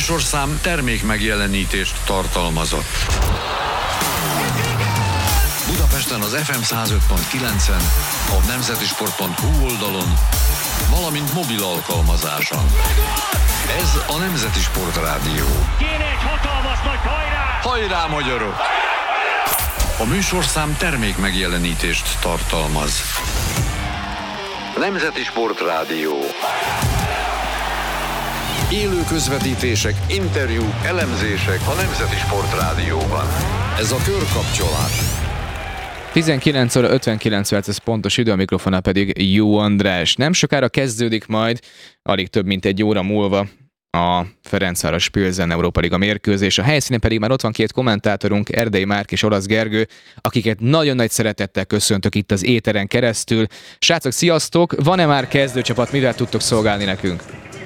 műsorszám termék megjelenítést tartalmazott. Budapesten az FM 105.9-en, a nemzetisport.hu oldalon, valamint mobil alkalmazáson. Ez a Nemzeti Sport Rádió. Kéne egy hatalmas nagy hajrá! Hajrá, magyarok! A műsorszám termék megjelenítést tartalmaz. Nemzeti Sport Rádió. Élő közvetítések, interjúk, elemzések a Nemzeti Sport Rádióban. Ez a körkapcsolás. 19 óra 59 perc, ez pontos idő, a mikrofonnál pedig Jó András. Nem sokára kezdődik majd, alig több mint egy óra múlva a Ferencváros Pilsen Európa Liga mérkőzés. A helyszínen pedig már ott van két kommentátorunk, Erdei Márk és Olasz Gergő, akiket nagyon nagy szeretettel köszöntök itt az éteren keresztül. Srácok, sziasztok! Van-e már kezdőcsapat, mivel tudtok szolgálni nekünk?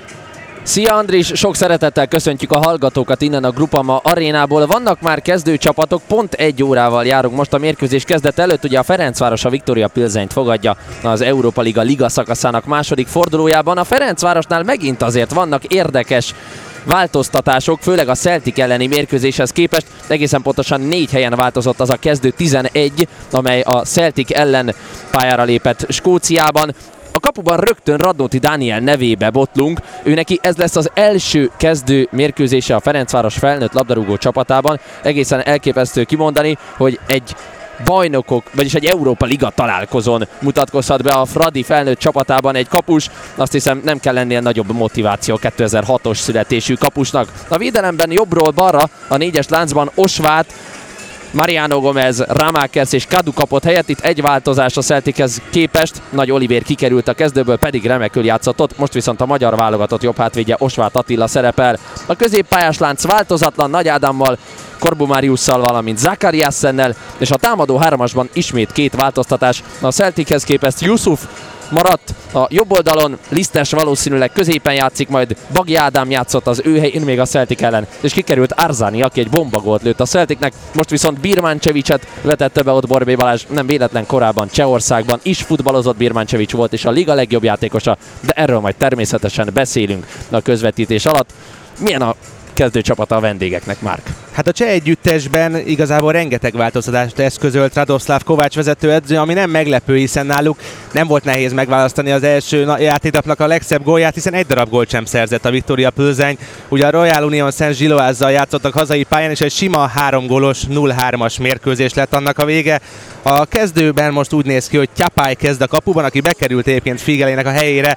Szia Andris, sok szeretettel köszöntjük a hallgatókat innen a Groupama arénából. Vannak már kezdőcsapatok, pont egy órával járunk most a mérkőzés kezdet előtt. Ugye a Ferencváros a Viktória Pilsent fogadja az Európa Liga szakaszának második fordulójában. A Ferencvárosnál megint azért vannak érdekes változtatások, főleg a Celtic elleni mérkőzéshez képest. Egészen pontosan 4 helyen változott az a kezdő 11, amely a Celtic ellen pályára lépett Skóciában. A kapuban rögtön Radnóti Dániel nevébe botlunk. Ő neki ez lesz az első kezdő mérkőzése a Ferencváros felnőtt labdarúgó csapatában. Egészen elképesztő kimondani, hogy egy bajnokok, vagyis egy Európa Liga találkozón mutatkozhat be a Fradi felnőtt csapatában egy kapus. Azt hiszem, nem kell lennie nagyobb motiváció 2006-os születésű kapusnak. A védelemben jobbról balra a 4-es láncban Osvát, Mariano Gomez, Ramákers és Kadu kapott helyet. Itt egy változás a Celtichez képest. Nagy Olivér kikerült a kezdőből, pedig remekül játszott ott. Most viszont a magyar válogatott jobb hátvédje Osvát Attila szerepel. A középpályás lánc változatlan, Nagy Ádámmal, Korbu Mariusszal, valamint Zakariassennel, és a támadó hármasban ismét két változtatás. A Celtichez képest Yusuf maradt a jobb oldalon, Lisztes valószínűleg középen játszik, majd Bagi Ádám játszott az ő helyén még a Celtic ellen, és kikerült Arzani, aki egy bombagolt lőtt a Celticnek. Most viszont Birmančevićet vetette be ott Borbély Balázs, nem véletlen korábban Csehországban is futballozott Birmančević volt, és a liga legjobb játékosa, de erről majd természetesen beszélünk a közvetítés alatt. Milyen a kezdőcsapata a vendégeknek, Márk? Hát a cseh együttesben igazából rengeteg változtatást eszközölt Radoslav Kovács vezetőedző, ami nem meglepő, hiszen náluk nem volt nehéz megválasztani az első játéknapnak a legszebb gólját, hiszen egy darab gólt sem szerzett a Viktória Pilsen. Ugye a Royal Union Saint-Gilloise-zal játszottak hazai pályán, és egy sima 3 gólos 0-3-as mérkőzés lett annak a vége. A kezdőben most úgy néz ki, hogy Tyapály kezd a kapuban, aki bekerült egyébként Figelének a helyére,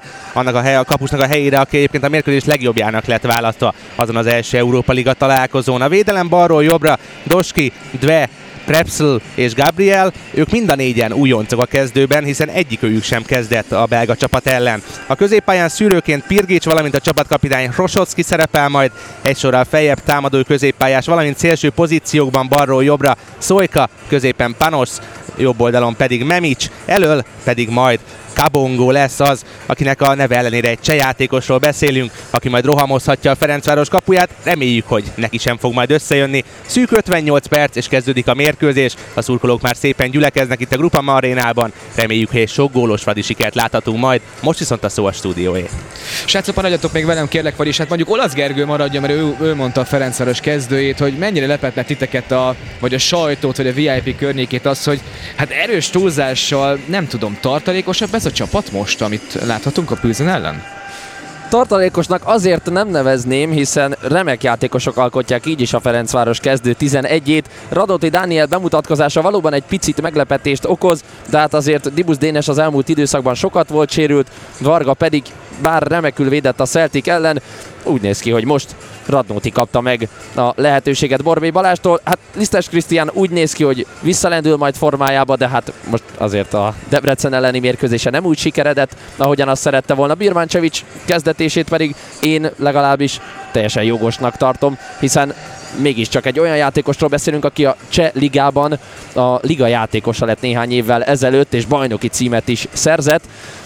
a kapusnak a helyére, aki egyébként a mérkőzés legjobbjának lett választva azon az első Európa Liga találkozón. A védelem balról jobbra Doski, Dve, Prepsl és Gabriel, ők mind a négyen újoncok a kezdőben, hiszen egyikőjük sem kezdett a belga csapat ellen. A középpályán szűrőként Pirgics, valamint a csapatkapitány Hrosocki szerepel majd, egy sorral feljebb támadó középpályás, valamint szélső pozíciókban balról jobbra Szojka, középen Panos, jobb oldalon pedig Memics, elől pedig majd Kabongo lesz az, akinek a neve ellenére egy cseh játékosról beszélünk, aki majd rohamozhatja a Ferencváros kapuját. Reméljük, hogy neki sem fog majd összejönni. Szűk 58 perc, és kezdődik a mérkőzés. A szurkolók már szépen gyülekeznek itt a Groupama arénában. Reméljük, hogy egy sok gólos fradi sikert láthatunk majd. Most viszont a szó a stúdióé. Srácok, maradjatok még velem, kérlek, vagyis hát mondjuk Olasz Gergő maradja, mert ő mondta a Ferencváros kezdőjét, hogy mennyire lepett le titeket vagy a sajtót, vagy a VIP környékét az, hogy hát erős túlzással, nem tudom, tartalékosabb ez a csapat most, amit láthatunk a Pilsen ellen? Tartalékosnak azért nem nevezném, hiszen remek játékosok alkotják így is a Ferencváros kezdő 11-ét. Radnóti Dániel bemutatkozása valóban egy picit meglepetést okoz, de hát azért Dibusz Dénes az elmúlt időszakban sokat volt sérült, Varga pedig bár remekül védett a Celtic ellen, úgy néz ki, hogy most Radnóti kapta meg a lehetőséget Borbély Balástól. Hát Lisztes Krisztián úgy néz ki, hogy visszalendül majd formájába, de hát most azért a Debrecen elleni mérkőzése nem úgy sikeredett, ahogyan azt szerette volna. Birmančević kezdetését pedig én legalábbis teljesen jogosnak tartom, hiszen mégiscsak egy olyan játékosról beszélünk, aki a cseh ligában a liga játékosa lett néhány évvel ezelőtt, és bajnoki címet is szerzett.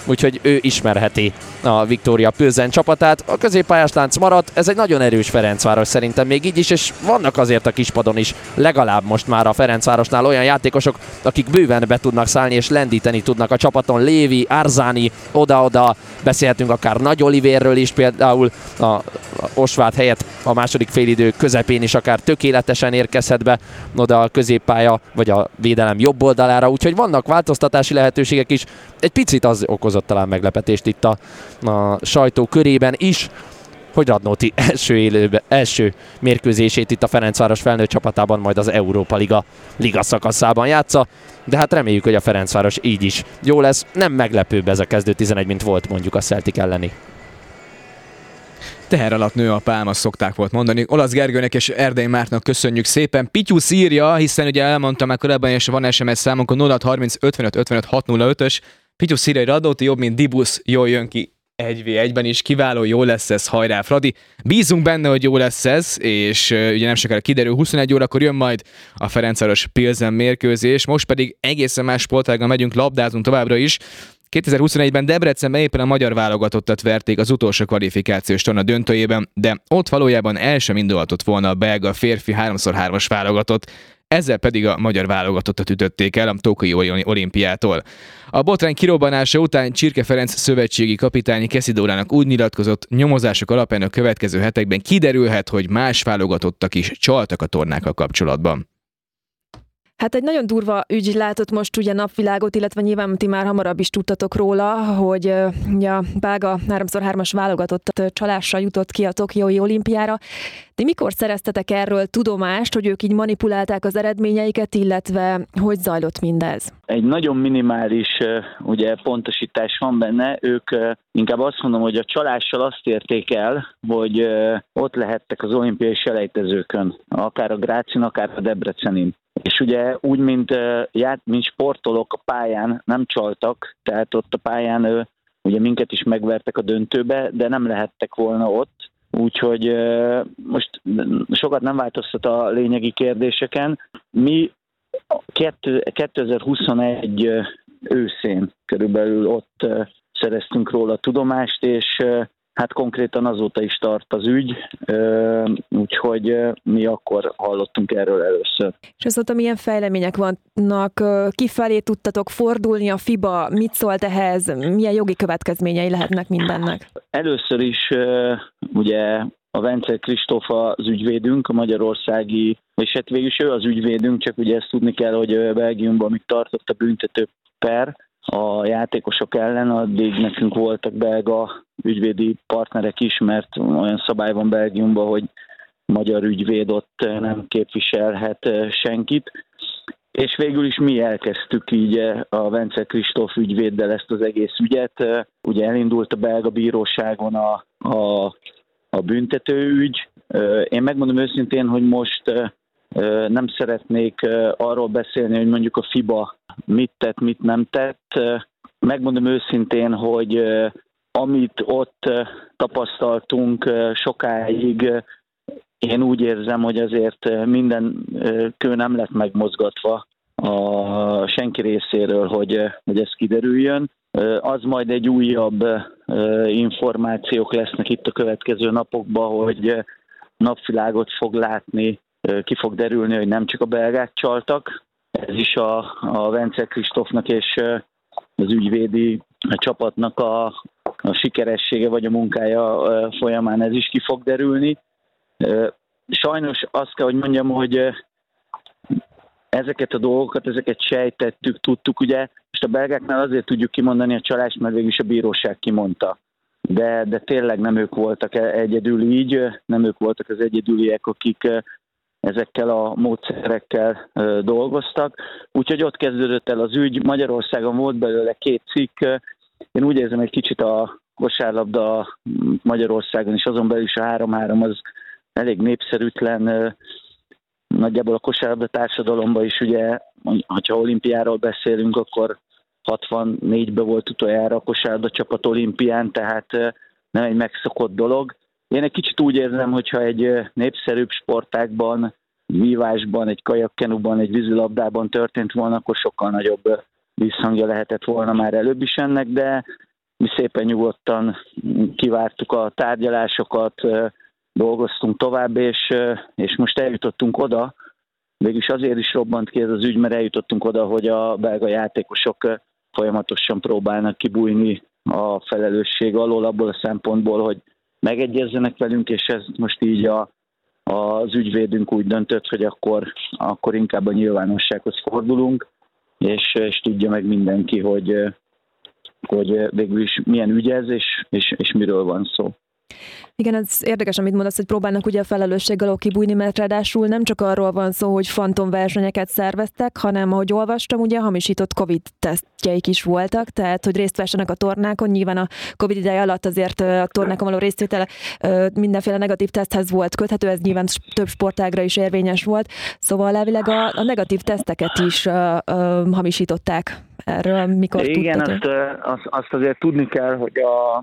úgyhogy ő ismerheti a Viktória Pilsen csapatát. A középpályás lánc maradt, ez egy nagyon erős Ferencváros szerintem még így is, és vannak azért a kispadon is legalább most már a Ferencvárosnál olyan játékosok, akik bőven be tudnak szállni és lendíteni tudnak a csapaton. Lévi, Arzani, oda-oda, beszélhetünk akár Nagy Olivérről is, például a Osváth helyett a második félidő közepén is akár tökéletesen érkezhet be oda a középpálya vagy a védelem jobb oldalára, úgyhogy vannak változtatási lehetőségek is. Egy picit az okozott talán meglepetést itt a sajtó körében is, hogy Radnóti első mérkőzését itt a Ferencváros felnőtt csapatában majd az Európa Liga szakaszában játsza, de hát reméljük, hogy a Ferencváros így is jó lesz. Nem meglepőbb ez a kezdő 11, mint volt mondjuk a Celtic elleni. Teher alatt nő a pálma, szokták volt mondani. Olasz Gergőnek és Erdei Mártnak köszönjük szépen. Pityusz írja, hiszen ugye elmondtam már korábban, és van SMS számunk, a 0630 55 55 605-ös. Pityusz írja, hogy Radnóti jobb, mint Dibusz, jól jön ki 1v1-ben is, kiváló, jó lesz ez, hajrá Fradi. Bízunk benne, hogy jó lesz ez, és ugye nem sokára kiderül, 21 órakor jön majd a Ferencváros Pilsen mérkőzés, most pedig egészen más sportággal megyünk, labdázunk továbbra is. 2021-ben Debrecenben éppen a magyar válogatottat verték az utolsó kvalifikációs torna döntőjében, de ott valójában el sem indulhatott volna a belga férfi 3x3-as válogatott, ezzel pedig a magyar válogatottat ütötték el a Tokiói olimpiától. A botrány kirobbanása után Csirke Ferenc szövetségi kapitány Keszidórának úgy nyilatkozott, nyomozások alapján a következő hetekben kiderülhet, hogy más válogatottak is csaltak a tornákkal kapcsolatban. Hát egy nagyon durva ügy látott most ugye napvilágot, illetve nyilván ti már hamarabb is tudtatok róla, hogy ugye a belga 3x3-as válogatott csalással jutott ki a Tokiói olimpiára. De mikor szereztetek erről tudomást, hogy ők így manipulálták az eredményeiket, illetve hogy zajlott mindez? Egy nagyon minimális ugye, pontosítás van benne. Ők inkább azt mondom, hogy a csalással azt érték el, hogy ott lehettek az olimpiai selejtezőkön, akár a Grácin, akár a Debrecenin. És ugye úgy, mint sportolók a pályán nem csaltak, tehát ott a pályán ugye minket is megvertek a döntőbe, de nem lehettek volna ott. Úgyhogy most sokat nem változtat a lényegi kérdéseken. Mi 2021 őszén körülbelül ott szereztünk róla tudomást, és hát konkrétan azóta is tart az ügy, úgyhogy mi akkor hallottunk erről először. És azóta milyen fejlemények vannak? Kifelé tudtatok fordulni a FIBA? Mit szólt ehhez? Milyen jogi következményei lehetnek mindennek? Először is ugye a Vencel Kristóf az ügyvédünk, a magyarországi, és hát végül is ő az ügyvédünk, csak ugye ezt tudni kell, hogy Belgiumban még tartott a büntető per a játékosok ellen, addig nekünk voltak belga ügyvédi partnerek is, mert olyan szabály van Belgiumban, hogy magyar ügyvéd ott nem képviselhet senkit. És végül is mi elkezdtük így a Vencel Kristóf ügyvéddel ezt az egész ügyet. Ugye elindult a belga bíróságon a büntetőügy. Én megmondom őszintén, hogy most nem szeretnék arról beszélni, hogy mondjuk a FIBA mit tett, mit nem tett. Megmondom őszintén, hogy amit ott tapasztaltunk sokáig, én úgy érzem, hogy azért minden kő nem lett megmozgatva a senki részéről, hogy ez kiderüljön. Az majd egy újabb információk lesznek itt a következő napokban, hogy napvilágot fog látni, ki fog derülni, hogy nem csak a belgák csaltak. Ez is a Vencel Kristófnak és az ügyvédi csapatnak a sikeressége vagy a munkája folyamán ez is ki fog derülni. Sajnos azt kell, hogy mondjam, hogy ezeket a dolgokat, ezeket sejtettük, tudtuk, ugye, és a belgáknál azért tudjuk kimondani a csalást, mert végül is a bíróság kimondta. De tényleg nem ők voltak egyedül így, nem ők voltak az egyedüliek, akik ezekkel a módszerekkel dolgoztak. Úgyhogy ott kezdődött el az ügy. Magyarországon volt belőle 2 cikk. Én úgy érzem, egy kicsit a kosárlabda Magyarországon is, azon belül is a 3-3 az elég népszerűtlen. Nagyjából a kosárlabda társadalomban is, ugye, ha olimpiáról beszélünk, akkor 64-ben volt utoljára a kosárlabda csapat olimpián, tehát nem egy megszokott dolog. Én egy kicsit úgy érzem, hogyha egy népszerűbb sportágban, vívásban, egy kajakkenuban, egy vízilabdában történt volna, akkor sokkal nagyobb visszhangja lehetett volna már előbb is ennek, de mi szépen nyugodtan kivártuk a tárgyalásokat, dolgoztunk tovább, és most eljutottunk oda, végülis azért is robbant ki ez az ügy, mert eljutottunk oda, hogy a belga játékosok folyamatosan próbálnak kibújni a felelősség alól, abból a szempontból, hogy megegyezzenek velünk, és ez most így az ügyvédünk úgy döntött, hogy akkor inkább a nyilvánossághoz fordulunk, és tudja meg mindenki, hogy végül is milyen ügy ez, és miről van szó. Igen, ez érdekes, amit mondasz, hogy próbálnak ugye a felelősség alól kibújni, mert ráadásul nem csak arról van szó, hogy fantomversenyeket szerveztek, hanem, ahogy olvastam, ugye hamisított Covid-tesztjeik is voltak, tehát, hogy részt vessenek a tornákon. Nyilván a Covid ideje alatt azért a tornákon való részvétel mindenféle negatív teszthez volt köthető, ez nyilván több sportágra is érvényes volt. Szóval elvileg a negatív teszteket is hamisították. Erről mikor tudtatok? Igen, azt azért tudni kell, hogy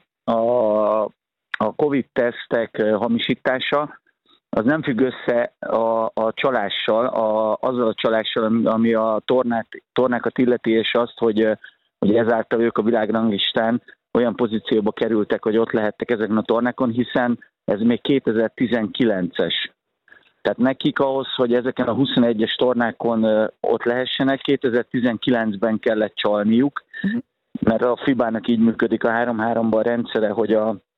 a Covid-tesztek hamisítása az nem függ össze a csalással, azzal a csalással, ami a tornákat illeti, és azt, hogy ezáltal ők a világranglistán olyan pozícióba kerültek, hogy ott lehettek ezeken a tornákon, hiszen ez még 2019-es. Tehát nekik ahhoz, hogy ezeken a 21-es tornákon ott lehessenek, 2019-ben kellett csalniuk, mert a FIBA-nak így működik a 3-3-ban rendszere, hogy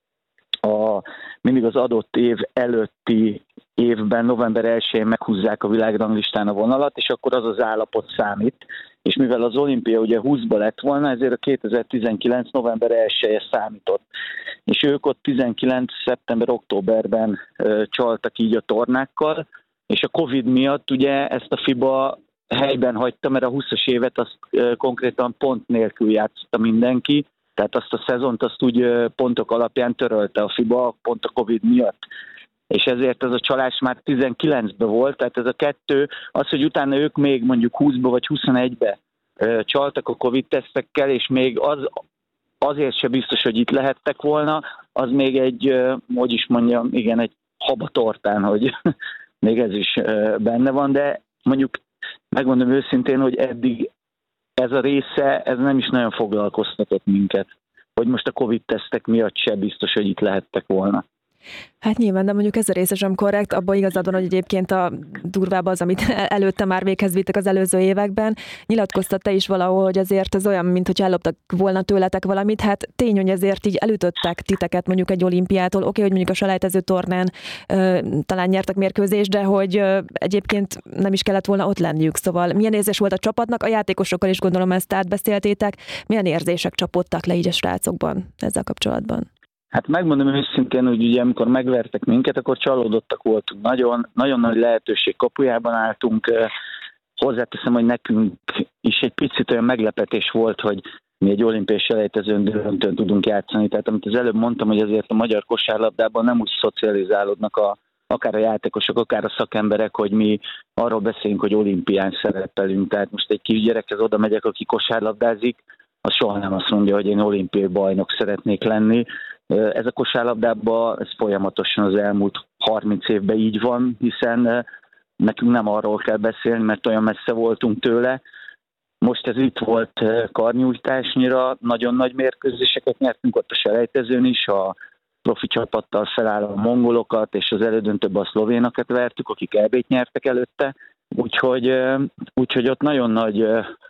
mindig az adott év előtti évben, november 1-én meghúzzák a világranglistán a vonalat, és akkor az állapot számít. És mivel az olimpia ugye 20-ba lett volna, ezért a 2019. november 1-je számított. És ők ott 19. szeptember-októberben csaltak így a tornákkal, és a Covid miatt ugye ezt a FIBA helyben hagyta, mert a 20-as évet azt konkrétan pont nélkül játszotta mindenki, tehát azt a szezont azt úgy pontok alapján törölte a FIBA, pont a Covid miatt. És ezért ez a csalás már 19-ben volt, tehát ez a kettő, az, hogy utána ők még mondjuk 20-ba vagy 21-be csaltak a Covid-tesztekkel, és még azért se biztos, hogy itt lehettek volna, az még egy, egy habatortán, hogy még ez is benne van, de mondjuk megmondom őszintén, hogy eddig ez a része, ez nem is nagyon foglalkoztatott minket, hogy most a Covid-tesztek miatt se biztos, hogy itt lehettek volna. Hát nyilván, de mondjuk ez a része sem korrekt, abban igazad van, hogy egyébként a durvább az, amit előtte már véghez vittek az előző években. Nyilatkoztat te is valahol, hogy azért ez olyan, mint hogy elloptak volna tőletek valamit. Hát tény, hogy ezért így elütöttek titeket mondjuk egy olimpiától. Oké, hogy mondjuk a selejtező tornán talán nyertek mérkőzést, de hogy egyébként nem is kellett volna ott lenniük. Szóval milyen érzés volt a csapatnak? A játékosokkal is gondolom ezt átbeszéltétek. Milyen érzések csapódtak le így a srácokban ezzel kapcsolatban? Hát megmondom őszintén, hogy ugye amikor megvertek minket, akkor csalódottak voltunk. Nagyon nagy lehetőség kapujában álltunk. Hozzáteszem, hogy nekünk is egy picit olyan meglepetés volt, hogy mi egy olimpiai selejtezőn döntőn tudunk játszani. Tehát amit az előbb mondtam, hogy azért a magyar kosárlabdában nem úgy szocializálódnak akár a játékosok, akár a szakemberek, hogy mi arról beszélünk, hogy olimpián szerepelünk. Tehát most egy kisgyerekhez oda megyek, aki kosárlabdázik, az soha nem azt mondja, hogy én olimpiai bajnok szeretnék lenni. Ez a kosárlabdában ez folyamatosan az elmúlt 30 évben így van, hiszen nekünk nem arról kell beszélni, mert olyan messze voltunk tőle. Most ez itt volt karnyújtásnyira, nagyon nagy mérkőzéseket nyertünk ott a selejtezőn is, a profi csapattal felálló a mongolokat, és az elődöntőben a szlovénokat vertük, akik EB-t nyertek előtte. Úgyhogy ott nagyon nagy...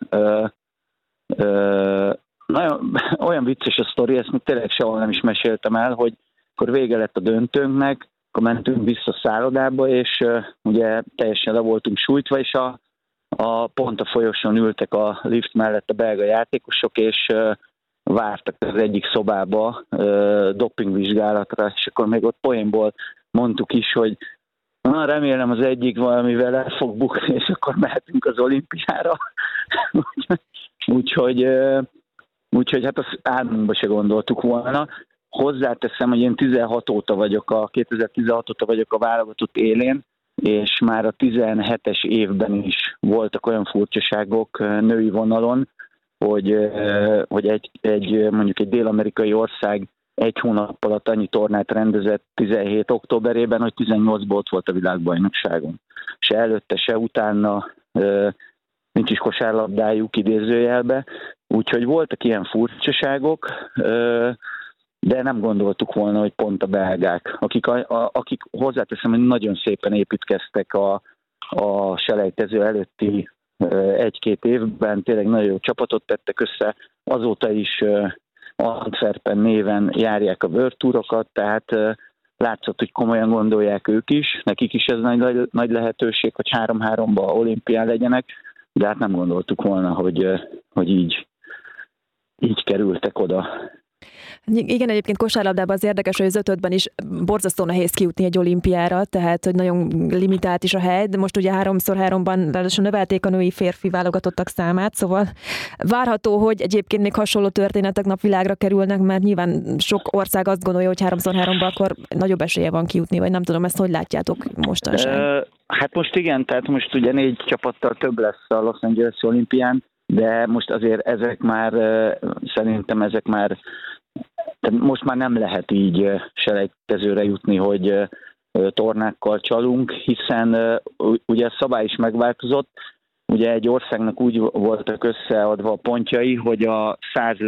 olyan vicces a sztori, ezt még tényleg sehol nem is meséltem el, hogy akkor vége lett a döntőnknek, akkor mentünk vissza a szállodába, és ugye teljesen le voltunk sújtva, és pont a folyosón ültek a lift mellett a belga játékosok, és vártak az egyik szobába dopingvizsgálatra, és akkor még ott poénból mondtuk is, hogy remélem az egyik valamivel el fog bukni, és akkor mehetünk az olimpiára. Úgyhogy hát azt álmunkba se gondoltuk volna. Hozzáteszem, hogy én 2016 óta vagyok a válogatott élén, és már a 17-es évben is voltak olyan furcsaságok női vonalon, hogy mondjuk egy dél-amerikai ország egy hónap alatt annyi tornát rendezett 17 októberében, hogy 18-ból ott volt a világbajnokságon. Se előtte, se utána nincs is kosárlabdájuk idézőjelbe, úgyhogy voltak ilyen furcsaságok, de nem gondoltuk volna, hogy pont a belgák, akik hozzáteszem, hogy nagyon szépen építkeztek a selejtező előtti 1-2 évben, tényleg nagyon jó csapatot tettek össze, azóta is Antwerpen néven járják a World Tourokat, tehát látszott, hogy komolyan gondolják ők is, nekik is ez nagy lehetőség, hogy 3-3-ba olimpián legyenek, de hát nem gondoltuk volna, hogy így kerültek oda. Igen, egyébként kosárlabdában az érdekes, hogy az 5-5-ben is borzasztó nehéz kijutni egy olimpiára, tehát hogy nagyon limitált is a hely, de most ugye 3x3-ban ráadásul növelték a női férfi válogatottak számát, szóval várható, hogy egyébként még hasonló történetek napvilágra kerülnek, mert nyilván sok ország azt gondolja, hogy 3x3-ban akkor nagyobb esélye van kijutni, vagy nem tudom, ezt hogy látjátok mostanság? Hát most igen, tehát most ugye 4 csapattal több lesz a Los Angeles olimpián, de most azért szerintem most már nem lehet így selejtezőre jutni, hogy tornákkal csalunk, hiszen ugye a szabály is megváltozott. Ugye egy országnak úgy voltak összeadva a pontjai, hogy a 100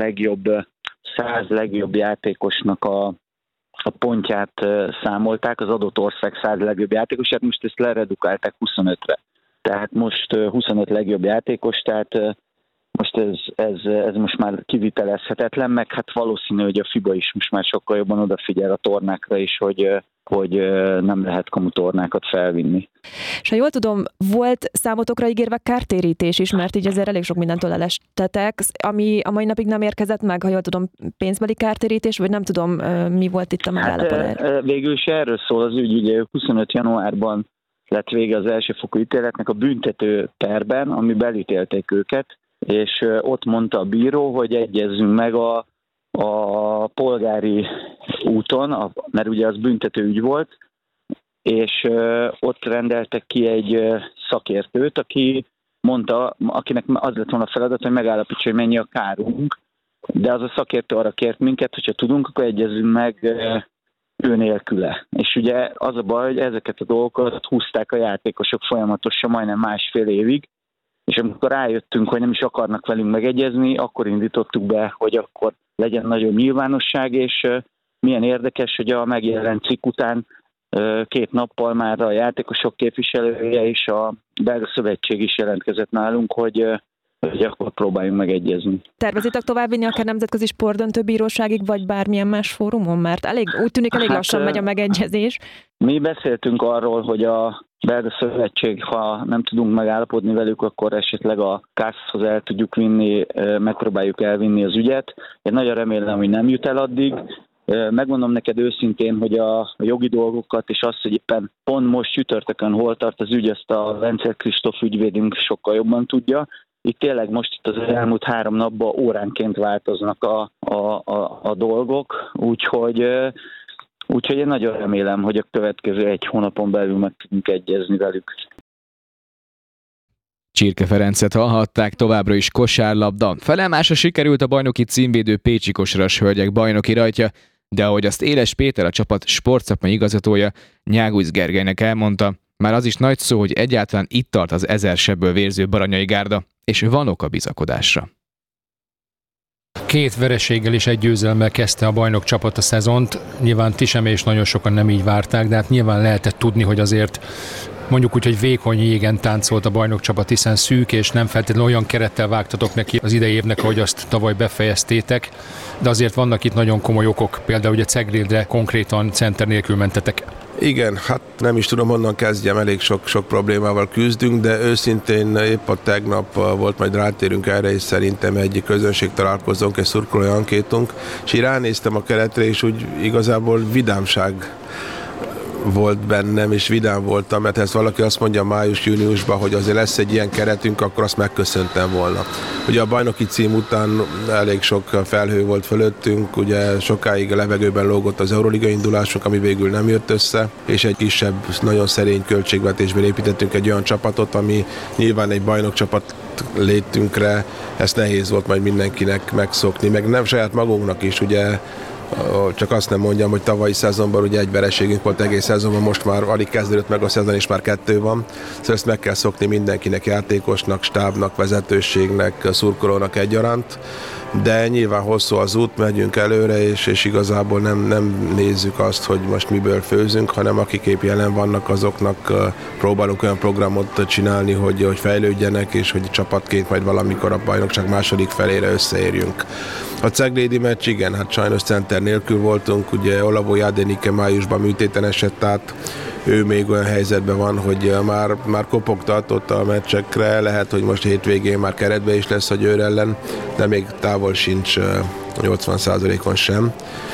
legjobb játékosnak a pontját számolták, az adott ország 100 legjobb játékosát, most ezt leredukálták 25-re. Tehát most 25 legjobb játékos, tehát most ez most már kivitelezhetetlen, meg hát valószínű, hogy a FIBA is most már sokkal jobban odafigyel a tornákra is, hogy nem lehet kamutornákat felvinni. És ha jól tudom, volt számotokra ígérve kártérítés is, mert így azért elég sok mindentől elestetek, ami a mai napig nem érkezett meg, ha jól tudom, pénzbeli kártérítés, vagy nem tudom, mi volt itt a megállapodás? Hát, végül is erről szól az ügy, ugye 25 januárban lett vége az elsőfokú ítéletnek a büntető perben, ami belítélték őket, és ott mondta a bíró, hogy egyezzünk meg a polgári úton, mert ugye az büntető ügy volt, és ott rendeltek ki egy szakértőt, aki mondta, akinek az lett volna a feladat, hogy megállapítsa, hogy mennyi a kárunk, de az a szakértő arra kért minket, hogyha tudunk, akkor egyezzünk meg ő nélküle. És ugye az a baj, hogy ezeket a dolgokat húzták a játékosok folyamatosan, majdnem 1,5 évig, és amikor rájöttünk, hogy nem is akarnak velünk megegyezni, akkor indítottuk be, hogy akkor legyen nagyobb nyilvánosság, és milyen érdekes, hogy a megjelent cikk után 2 nappal már a játékosok képviselője és a belga szövetség is jelentkezett nálunk, hogy akkor próbáljunk megegyezni. Tervezitek továbbvinni akár nemzetközi sportdöntőbíróságig, vagy bármilyen más fórumon? Mert úgy tűnik elég lassan megy a megegyezés. Mi beszéltünk arról, hogy a belga szövetség, ha nem tudunk megállapodni velük, akkor esetleg a KASZ-hoz el tudjuk vinni, megpróbáljuk elvinni az ügyet. Én nagyon remélem, hogy nem jut el addig. Megmondom neked őszintén, hogy a jogi dolgokat, és azt, hogy éppen pont most csütörtökön hol tart az ügy, ezt a Vencel Kristóf ügyvédünk sokkal jobban tudja. Itt tényleg most itt az elmúlt 3 napban óránként változnak a dolgok, úgyhogy én nagyon remélem, hogy a következő 1 hónapon belül meg tudunk egyezni velük. Csirke Ferencet hallhatták, továbbra is kosárlabda. Felemásra sikerült a bajnoki címvédő pécsi kosaras hölgyek bajnoki rajtja, de ahogy azt Éles Péter, a csapat sportszakmai igazgatója Nyágusz Gergelynek elmondta, már az is nagy szó, hogy egyáltalán itt tart az 1000 sebből vérző Baranyai Gárda, és van ok a bizakodásra. 2 vereséggel és 1 győzelemmel kezdte a bajnok csapat a szezont. Nyilván ti sem és nagyon sokan nem így várták, de hát nyilván lehetett tudni, hogy azért mondjuk úgy, hogy vékony jégen táncolt a bajnok csapat, hiszen szűk és nem feltétlenül olyan kerettel vágtatok neki az idei évnek, ahogy azt tavaly befejeztétek, de azért vannak itt nagyon komoly okok, például ugye Ceglédre konkrétan center nélkül mentetek. Igen, hát nem is tudom, honnan kezdjem, elég sok problémával küzdünk, de őszintén épp a tegnap volt, majd rátérünk erre, és szerintem egy közönségtalálkozónk, egy szurkolói ankétunk, és így ránéztem a keretre, és úgy igazából vidámság volt bennem, és vidám voltam, mert ha ezt valaki azt mondja május-júniusban, hogy azért lesz egy ilyen keretünk, akkor azt megköszöntem volna. Ugye a bajnoki cím után elég sok felhő volt fölöttünk, ugye sokáig a levegőben lógott az Euroliga indulásunk, ami végül nem jött össze, és egy kisebb, nagyon szerény költségvetésből építettünk egy olyan csapatot, ami nyilván egy bajnokcsapat létünkre, ezt nehéz volt majd mindenkinek megszokni, meg nem saját magunknak is, ugye Csak azt nem mondjam, hogy tavalyi szezonban ugye egy vereségünk volt egész szezonban, most már alig kezdődött meg a szezon, és már 2 van. Szóval ezt meg kell szokni mindenkinek, játékosnak, stábnak, vezetőségnek, szurkolónak egyaránt. De nyilván hosszú az út, megyünk előre, és igazából nem nézzük azt, hogy most miből főzünk, hanem akik épp jelen vannak, azoknak próbálunk olyan programot csinálni, hogy fejlődjenek, és hogy csapatként majd valamikor a bajnokság második felére összeérjünk. A ceglédi meccs, igen, hát sajnos center nélkül voltunk, ugye Olavo Jádenike májusban műtéten esett át, ő még olyan helyzetben van, hogy már kopogtatott a meccsekre, lehet, hogy most hétvégén már keretbe is lesz a Győr ellen, de még távol sincs 80%-on sem.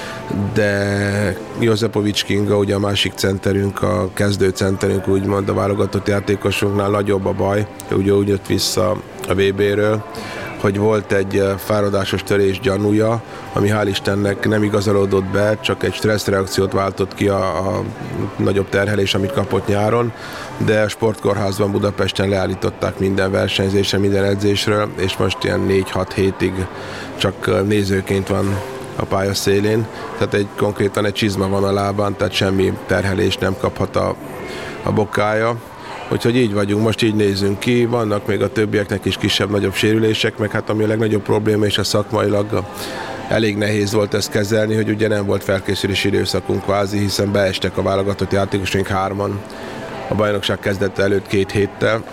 De Jozepovics Kinga, ugye a másik centerünk, a kezdő centerünk, úgymond a válogatott játékosunknál nagyobb a baj, ugye úgy jött vissza a VB-ről, hogy volt egy fáradásos törés gyanúja, ami hál' Istennek nem igazolódott be, csak egy stresszreakciót váltott ki a nagyobb terhelés, amit kapott nyáron, de a sportkórházban Budapesten leállították minden versenyzésre, minden edzésről, és most ilyen 4-6 hétig csak nézőként van a pálya szélén, tehát konkrétan egy csizma van a lábán, tehát semmi terhelést nem kaphat a bokája. Úgyhogy így vagyunk, most így nézünk ki, vannak még a többieknek is kisebb-nagyobb sérülések, meg hát ami a legnagyobb probléma, és a szakmailag elég nehéz volt ezt kezelni, hogy ugye nem volt felkészülési időszakunk kvázi, hiszen beestek a válogatott játékosunk 3-an a bajnokság kezdete előtt 2 héttel.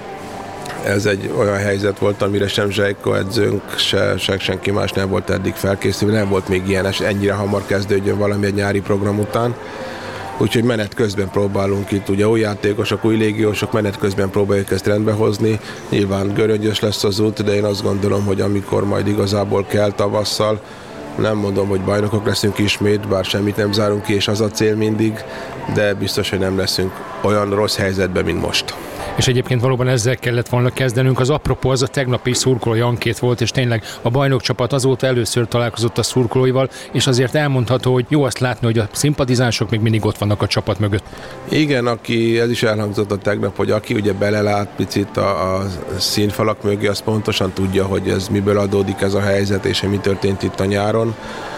Ez egy olyan helyzet volt, amire sem Zsejko edzőnk, se senki más nem volt eddig felkészülve, nem volt még ilyen, ennyire hamar kezdődjön valami egy nyári program után. Úgyhogy menet közben próbálunk itt, ugye új játékosok, új légiósok, menet közben próbáljuk ezt rendbe hozni. Nyilván göröngyös lesz az út, de én azt gondolom, hogy amikor majd igazából kell tavasszal, nem mondom, hogy bajnokok leszünk ismét, bár semmit nem zárunk ki, és az a cél mindig, de biztos, hogy nem leszünk olyan rossz helyzetben, mint most. És egyébként valóban ezzel kellett volna kezdenünk. Az apropó az a tegnapi szurkolói ankét volt, és tényleg a bajnokcsapat azóta először találkozott a szurkolóival, és azért elmondható, hogy jó azt látni, hogy a szimpatizánsok még mindig ott vannak a csapat mögött. Igen, ez is elhangzott a tegnap, hogy aki ugye belelát picit a színfalak mögé, az pontosan tudja, hogy ez miből adódik ez a helyzet, és mi történt itt a nyáron.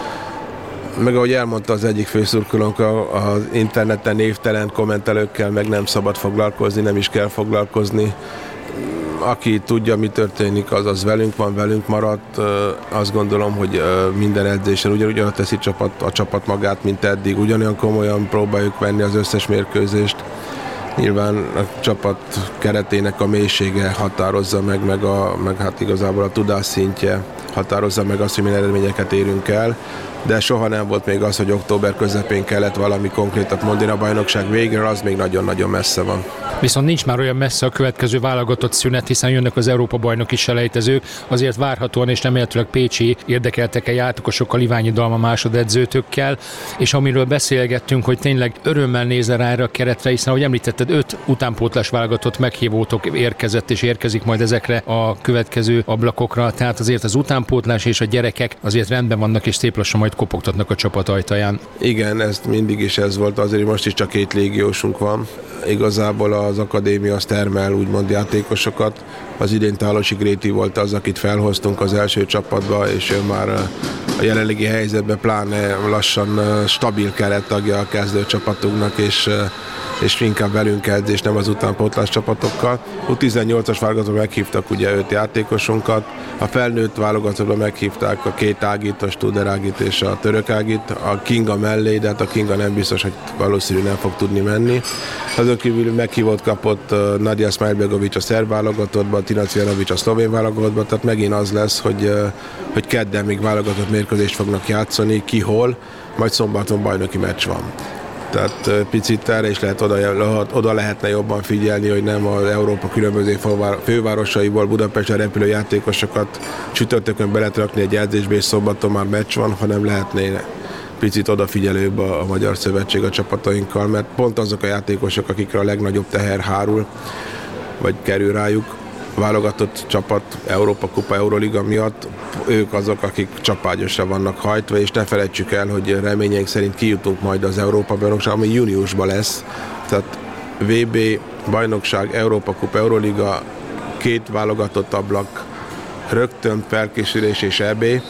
Meg ahogy elmondta az egyik főszurkolónk, az interneten névtelen kommentelőkkel meg nem szabad foglalkozni, nem is kell foglalkozni. Aki tudja, mi történik, az velünk van, velünk maradt. Azt gondolom, hogy minden edzésen ugyanúgy teszi a csapat magát, mint eddig. Ugyanolyan komolyan próbáljuk venni az összes mérkőzést. Nyilván a csapat keretének a mélysége határozza meg hát igazából a tudás szintje határozza meg azt, hogy milyen eredményeket érünk el, de soha nem volt még az, hogy október közepén kellett valami konkrétat mondani a bajnokság végre, az még nagyon-nagyon messze van. Viszont nincs már olyan messze a következő válogatott szünet, hiszen jönnek az Európa-bajnoki selejtezők, azért várhatóan és remélhetőleg pécsi érdekeltek játékosokkal, Iványi Dalma másodedzőtökkel, és amiről beszélgettünk, hogy tényleg örömmel nézze rá erre a keretre, hiszen ahogy említetted, 5 utánpótlás válogatott meghívótok érkezett és érkezik majd ezekre a következő ablakokra, tehát azért az utánpótlás és a gyerekek azért rendben vannak, és szép lassan majd kopogtatnak a csapat ajtaján. Igen, ez mindig is ez volt, azért most is csak 2 légiósunk van. Igazából az akadémia az termel úgymond játékosokat. Az idén Tálosi Gréti volt az, akit felhoztunk az első csapatba, és ő már a jelenlegi helyzetben pláne lassan stabil kerettagja a kezdőcsapatunknak, és inkább velünk edz, és nem az utánpótlás csapatokkal. U18-as válogatottban meghívtak ugye 5 játékosunkat, a felnőtt válogatottban meghívták a 2 Ágit, a Studer Ágit és a Török Ágit, a Kinga mellé, de hát a Kinga nem biztos, hogy valószínű nem fog tudni menni. Azon kívül meghívót kapott Nadia Smajlbegovics a szerb válogatottban, Tina Cvjanovics a szlovén válogatottban, tehát megint az lesz, hogy kedden még válogatott mérkőzést fognak játszani, ki hol, majd szombaton bajnoki meccs van. Tehát picit erre is oda lehetne jobban figyelni, hogy nem az Európa különböző fővárosaiból Budapesten repülő játékosokat csütörtökön beletrakni egy edzésbe, és szombaton már meccs van, hanem lehetné picit odafigyelőbb a Magyar Szövetség a csapatainkkal, mert pont azok a játékosok, akikre a legnagyobb teher hárul, vagy kerül rájuk, válogatott csapat Európa Kupa, Euroliga miatt, ők azok, akik csapágyasra vannak hajtva, és ne felejtsük el, hogy reményeink szerint kijutunk majd az Európa bajnokság, ami júniusban lesz. Tehát VB, bajnokság, Európa Kupa, Euroliga, 2 válogatott ablak, rögtön felkészülés és EB,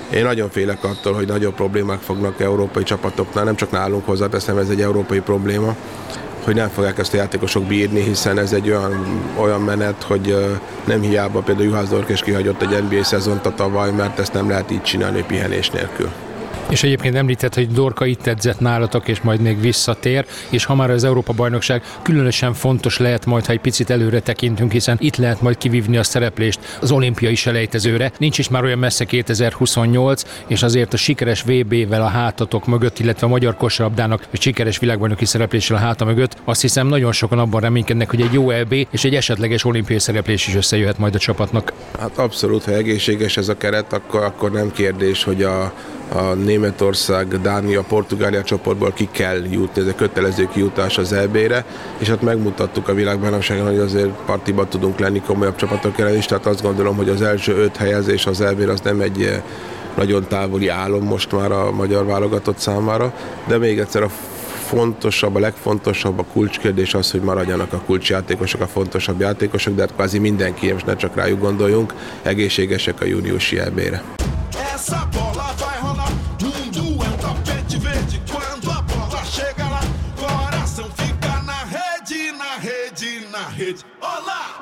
Én nagyon félek attól, hogy nagyobb problémák fognak európai csapatoknál, nem csak nálunk hozzáteszem, ez egy európai probléma, hogy nem fogják ezt a játékosok bírni, hiszen ez egy olyan menet, hogy nem hiába például Juhász Dorkés kihagyott egy NBA szezont a tavaly, mert ezt nem lehet így csinálni pihenés nélkül. És egyébként említett, hogy Dorka itt edzett nálatok, és majd még visszatér, és ha már az Európa-bajnokság különösen fontos lehet majd, ha egy picit előre tekintünk, hiszen itt lehet majd kivívni a szereplést az olimpiai selejtezőre. Nincs is már olyan messze 2028, és azért a sikeres VB-vel a hátatok mögött, illetve a magyar kosárlabdának a sikeres világbajnoki szerepléssel a háta mögött, azt hiszem nagyon sokan abban reménykednek, hogy egy jó EB és egy esetleges olimpiai szereplés is összejöhet majd a csapatnak. Hát abszolút, ha egészséges ez a keret, akkor nem kérdés, hogy a Németország, Dánia, Portugália csoportból ki kell jutni, ez egy kötelező kijutás az EB-re, és hát megmutattuk a világbajnokságon, hogy azért partiban tudunk lenni komolyabb csapatok ellen is, tehát azt gondolom, hogy az első 5 helyezés az EB-re az nem egy nagyon távoli álom most már a magyar válogatott számára, de még egyszer a legfontosabb a kulcskérdés az, hogy maradjanak a kulcsjátékosok, a fontosabb játékosok, de hát kvázi mindenki, most ne csak rájuk gondoljunk, egészségesek a júniusi EB-re.